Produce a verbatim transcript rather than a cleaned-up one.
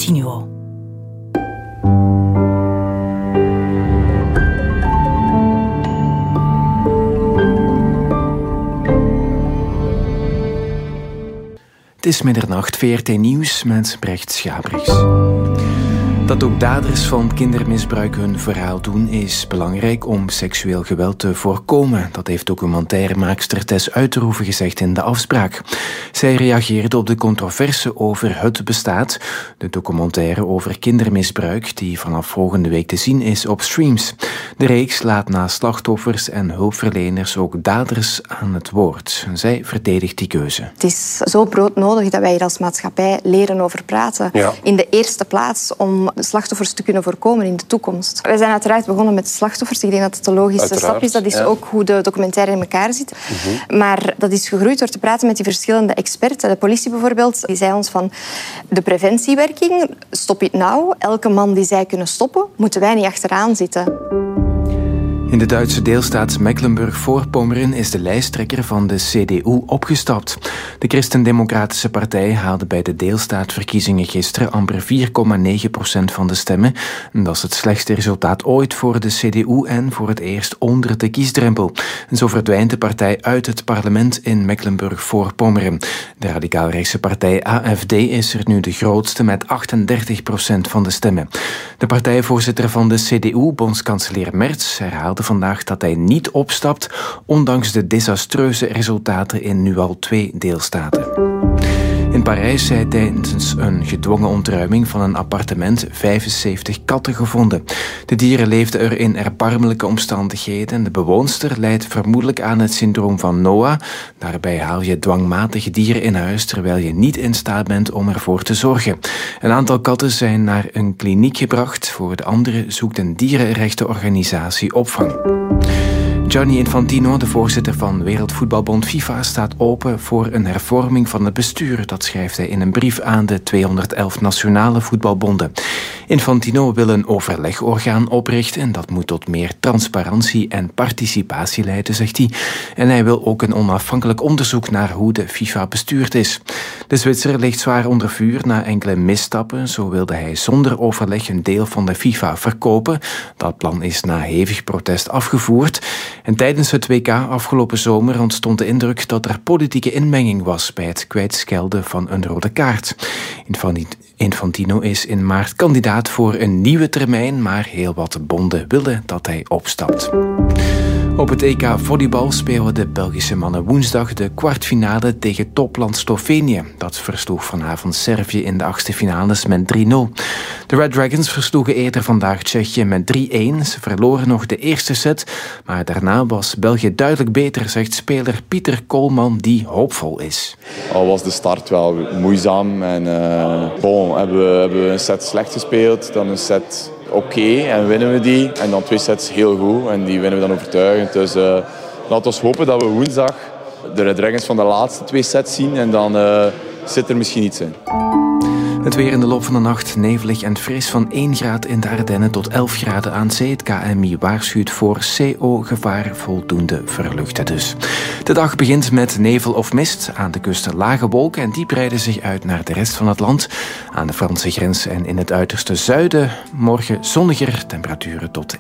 Continuo. Het is middernacht, V R T Nieuws met Brecht Schabrichs. Dat ook daders van kindermisbruik hun verhaal doen is belangrijk om seksueel geweld te voorkomen. Dat heeft documentairemaakster Tess Uiterhoeven gezegd in De Afspraak. Zij reageerde op de controverse over Het Bestaat, de documentaire over kindermisbruik die vanaf volgende week te zien is op streams. De reeks laat na slachtoffers en hulpverleners ook daders aan het woord. Zij verdedigt die keuze. Het is zo broodnodig dat wij hier als maatschappij leren over praten. Ja. In de eerste plaats om slachtoffers te kunnen voorkomen in de toekomst. Wij zijn uiteraard begonnen met slachtoffers. Ik denk dat het de logische uiteraard. stap is. Dat is ja. ook hoe de documentaire in elkaar zit. Uh-huh. Maar dat is gegroeid door te praten met die verschillende experten. De politie bijvoorbeeld, die zei ons van de preventiewerking, stop it now. Elke man die zij kunnen stoppen, moeten wij niet achteraan zitten. In de Duitse deelstaat Mecklenburg-Voorpommern is de lijsttrekker van de C D U opgestapt. De Christendemocratische Partij haalde bij de deelstaatverkiezingen gisteren amper vier komma negen procent van de stemmen. Dat is het slechtste resultaat ooit voor de C D U en voor het eerst onder de kiesdrempel. En zo verdwijnt de partij uit het parlement in Mecklenburg-Voorpommern. De radicaal-rechtse partij A F D is er nu de grootste met achtendertig procent van de stemmen. De partijvoorzitter van de C D U, bondskanselier Merz, herhaalde vandaag dat hij niet opstapt, ondanks de desastreuze resultaten in nu al twee deelstaten. In Parijs zijn tijdens een gedwongen ontruiming van een appartement vijfenzeventig katten gevonden. De dieren leefden er in erbarmelijke omstandigheden. De bewoonster lijdt vermoedelijk aan het syndroom van Noah. Daarbij haal je dwangmatig dieren in huis terwijl je niet in staat bent om ervoor te zorgen. Een aantal katten zijn naar een kliniek gebracht. Voor de andere zoekt een dierenrechtenorganisatie opvang. Gianni Infantino, de voorzitter van Wereldvoetbalbond FIFA, staat open voor een hervorming van het bestuur. Dat schrijft hij in een brief aan de tweehonderdelf nationale voetbalbonden. Infantino wil een overlegorgaan oprichten en dat moet tot meer transparantie en participatie leiden, zegt hij. En hij wil ook een onafhankelijk onderzoek naar hoe de FIFA bestuurd is. De Zwitser ligt zwaar onder vuur na enkele misstappen. Zo wilde hij zonder overleg een deel van de FIFA verkopen. Dat plan is na hevig protest afgevoerd. En tijdens het W K afgelopen zomer ontstond de indruk dat er politieke inmenging was bij het kwijtschelden van een rode kaart. Infantino is in maart kandidaat voor een nieuwe termijn, maar heel wat bonden willen dat hij opstapt. Op het E K volleybal spelen de Belgische mannen woensdag de kwartfinale tegen topland Slovenië. Dat versloeg vanavond Servië in de achtste finales met drie nul. De Red Dragons versloegen eerder vandaag Tsjechië met drie-een. Ze verloren nog de eerste set, maar daarna was België duidelijk beter, zegt speler Pieter Koolman, die hoopvol is. Al was de start wel moeizaam en uh, bon, hebben, we, hebben we een set slecht gespeeld, dan een set oké okay, en winnen we die. En dan twee sets heel goed en die winnen we dan overtuigend. Dus uh, laten we hopen dat we woensdag de Red Dragons van de laatste twee sets zien en dan uh, zit er misschien iets in. Het weer in de loop van de nacht nevelig en fris van één graad in de Ardennen tot elf graden aan zee. Het K N M I waarschuwt voor C O-gevaar, voldoende verluchten dus. De dag begint met nevel of mist. Aan de kust lage wolken en die breiden zich uit naar de rest van het land. Aan de Franse grens en in het uiterste zuiden morgen zonniger, temperaturen tot